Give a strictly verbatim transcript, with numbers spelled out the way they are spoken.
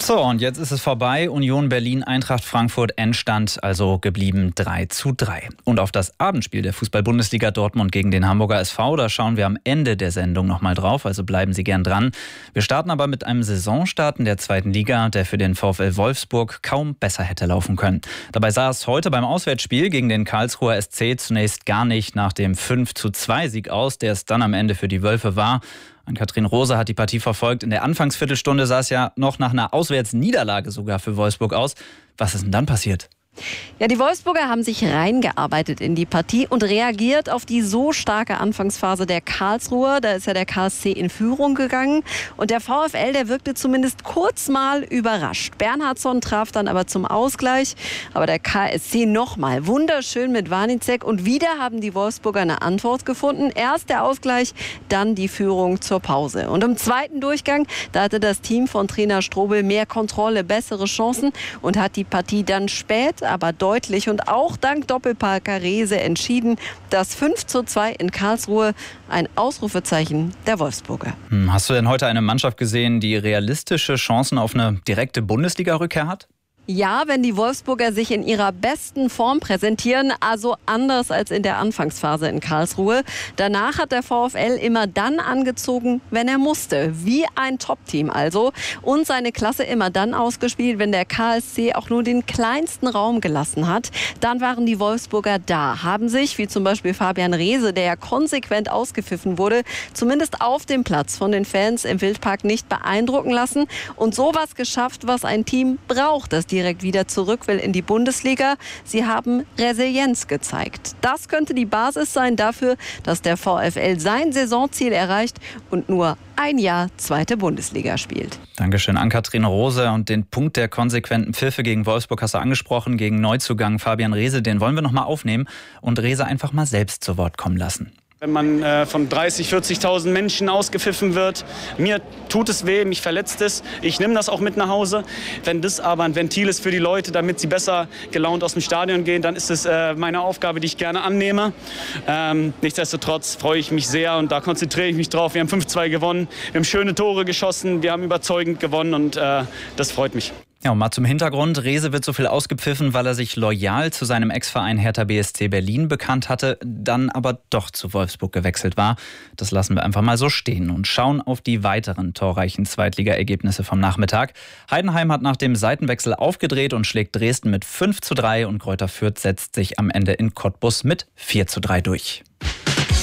So, und jetzt ist es vorbei. Union Berlin, Eintracht Frankfurt, Endstand also geblieben drei zu drei. Und auf das Abendspiel der Fußball-Bundesliga Dortmund gegen den Hamburger S V, da schauen wir am Ende der Sendung nochmal drauf, also bleiben Sie gern dran. Wir starten aber mit einem Saisonstart in der zweiten Liga, der für den VfL Wolfsburg kaum besser hätte laufen können. Dabei sah es heute beim Auswärtsspiel gegen den Karlsruher S C zunächst gar nicht nach dem fünf zu zwei Sieg aus, der es dann am Ende für die Wölfe war. Ann-Kathrin Rose hat die Partie verfolgt. In der Anfangsviertelstunde sah es ja noch nach einer Auswärtsniederlage sogar für Wolfsburg aus. Was ist denn dann passiert? Ja, die Wolfsburger haben sich reingearbeitet in die Partie und reagiert auf die so starke Anfangsphase der Karlsruher. Da ist ja der K S C in Führung gegangen. Und der VfL, der wirkte zumindest kurz mal überrascht. Bernhardsson traf dann aber zum Ausgleich. Aber der K S C nochmal wunderschön mit Wanicek. Und wieder haben die Wolfsburger eine Antwort gefunden. Erst der Ausgleich, dann die Führung zur Pause. Und im zweiten Durchgang, da hatte das Team von Trainer Strobel mehr Kontrolle, bessere Chancen und hat die Partie dann spät, aber deutlich und auch dank Doppelparker Rehse entschieden. Das fünf zu zwei in Karlsruhe, ein Ausrufezeichen der Wolfsburger. Hm, hast du denn heute eine Mannschaft gesehen, die realistische Chancen auf eine direkte Bundesliga-Rückkehr hat? Ja, wenn die Wolfsburger sich in ihrer besten Form präsentieren, also anders als in der Anfangsphase in Karlsruhe. Danach hat der VfL immer dann angezogen, wenn er musste. Wie ein Top-Team also. Und seine Klasse immer dann ausgespielt, wenn der K S C auch nur den kleinsten Raum gelassen hat. Dann waren die Wolfsburger da, haben sich, wie zum Beispiel Fabian Rehse, der ja konsequent ausgepfiffen wurde, zumindest auf dem Platz von den Fans im Wildpark nicht beeindrucken lassen und sowas geschafft, was ein Team braucht, das direkt wieder zurück will in die Bundesliga. Sie haben Resilienz gezeigt. Das könnte die Basis sein dafür, dass der VfL sein Saisonziel erreicht und nur ein Jahr zweite Bundesliga spielt. Dankeschön, Ann-Kathrin Rose. Und den Punkt der konsequenten Pfiffe gegen Wolfsburg hast du angesprochen, gegen Neuzugang Fabian Rehse, den wollen wir noch mal aufnehmen und Rehse einfach mal selbst zu Wort kommen lassen. Wenn man äh, von dreißigtausend, vierzigtausend Menschen ausgepfiffen wird, mir tut es weh, mich verletzt es, ich nehme das auch mit nach Hause. Wenn das aber ein Ventil ist für die Leute, damit sie besser gelaunt aus dem Stadion gehen, dann ist es äh, meine Aufgabe, die ich gerne annehme. Ähm, nichtsdestotrotz freue ich mich sehr und da konzentriere ich mich drauf. Wir haben fünf zwei gewonnen, wir haben schöne Tore geschossen, wir haben überzeugend gewonnen und äh, das freut mich. Ja, und mal zum Hintergrund. Rehse wird so viel ausgepfiffen, weil er sich loyal zu seinem Ex-Verein Hertha B S C Berlin bekannt hatte, dann aber doch zu Wolfsburg gewechselt war. Das lassen wir einfach mal so stehen und schauen auf die weiteren torreichen Zweitliga-Ergebnisse vom Nachmittag. Heidenheim hat nach dem Seitenwechsel aufgedreht und schlägt Dresden mit fünf zu drei und Greuther Fürth setzt sich am Ende in Cottbus mit vier zu drei durch.